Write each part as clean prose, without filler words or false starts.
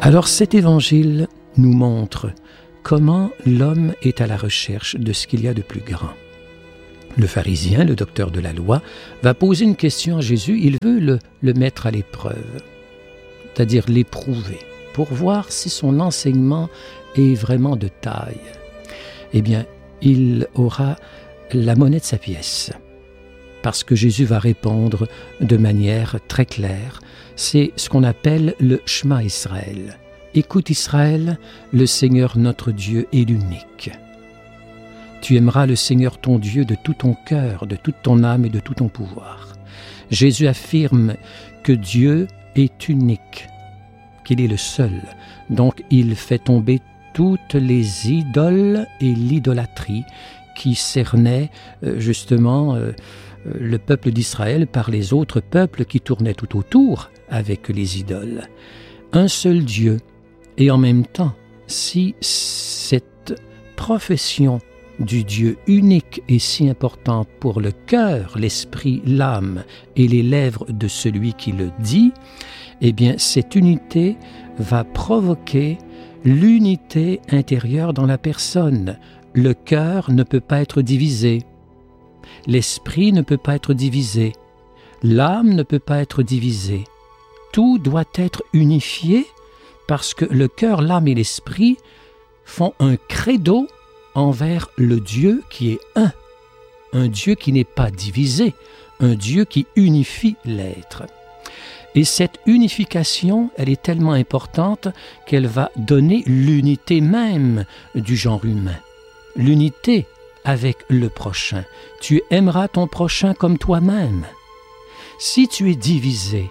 Alors cet évangile nous montre comment l'homme est à la recherche de ce qu'il y a de plus grand. Le pharisien, le docteur de la loi, va poser une question à Jésus. Il veut le mettre à l'épreuve, c'est-à-dire l'éprouver, pour voir si son enseignement est vraiment de taille. Eh bien, il aura la monnaie de sa pièce, parce que Jésus va répondre de manière très claire. C'est ce qu'on appelle le Shema Israël. Écoute Israël, le Seigneur notre Dieu est l'unique. Tu aimeras le Seigneur ton Dieu de tout ton cœur, de toute ton âme et de tout ton pouvoir. Jésus affirme que Dieu est unique, qu'il est le seul. Donc il fait tomber toutes les idoles et l'idolâtrie qui cernaient justement le peuple d'Israël par les autres peuples qui tournaient tout autour avec les idoles. Un seul Dieu, et en même temps, si cette profession du Dieu unique est si importante pour le cœur, l'esprit, l'âme et les lèvres de celui qui le dit, eh bien cette unité va provoquer l'unité intérieure dans la personne. Le cœur ne peut pas être divisé, l'esprit ne peut pas être divisé, l'âme ne peut pas être divisée. Tout doit être unifié parce que le cœur, l'âme et l'esprit font un credo envers le Dieu qui est un Dieu qui n'est pas divisé, un Dieu qui unifie l'être. Et cette unification, elle est tellement importante qu'elle va donner l'unité même du genre humain, l'unité avec le prochain. Tu aimeras ton prochain comme toi-même. Si tu es divisé,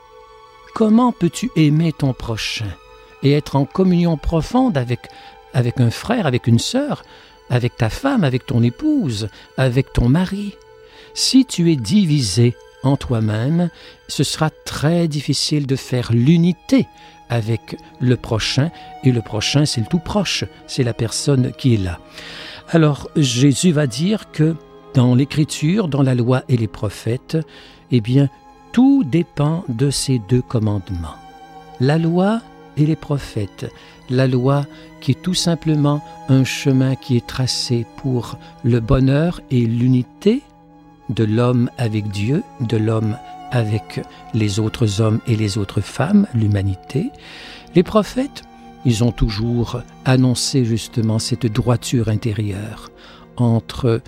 comment peux-tu aimer ton prochain et être en communion profonde avec un frère, avec une sœur, avec ta femme, avec ton épouse, avec ton mari? Si tu es divisé en toi-même, ce sera très difficile de faire l'unité avec le prochain, et le prochain, c'est le tout proche, c'est la personne qui est là. Alors, Jésus va dire que dans l'Écriture, dans la loi et les prophètes, eh bien, tout dépend de ces deux commandements. La loi et les prophètes. La loi qui est tout simplement un chemin qui est tracé pour le bonheur et l'unité de l'homme avec Dieu, de l'homme avec les autres hommes et les autres femmes, l'humanité. Les prophètes, ils ont toujours annoncé justement cette droiture intérieure entre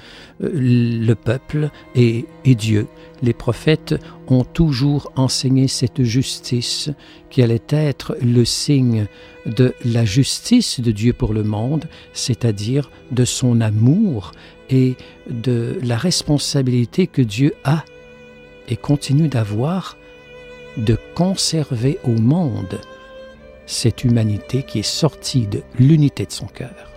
le peuple et Dieu. Les prophètes ont toujours enseigné cette justice qui allait être le signe de la justice de Dieu pour le monde, c'est-à-dire de son amour et de la responsabilité que Dieu a et continue d'avoir de conserver au monde cette humanité qui est sortie de l'unité de son cœur.